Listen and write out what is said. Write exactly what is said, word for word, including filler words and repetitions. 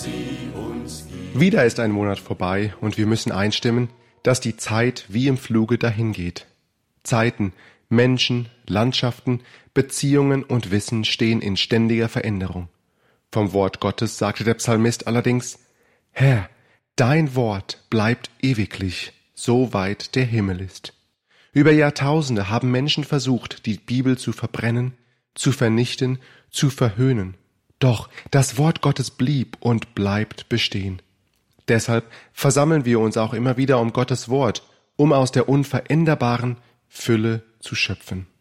sie uns gibt. Wieder ist ein Monat vorbei und wir müssen einstimmen, dass die Zeit wie im Fluge dahingeht. Zeiten, Menschen, Landschaften, Beziehungen und Wissen stehen in ständiger Veränderung. Vom Wort Gottes sagte der Psalmist allerdings: Herr, dein Wort bleibt ewiglich, so weit der Himmel ist. Über Jahrtausende haben Menschen versucht, die Bibel zu verbrennen, zu vernichten, zu verhöhnen. Doch das Wort Gottes blieb und bleibt bestehen. Deshalb versammeln wir uns auch immer wieder um Gottes Wort, um aus der unveränderbaren Fülle zu schöpfen.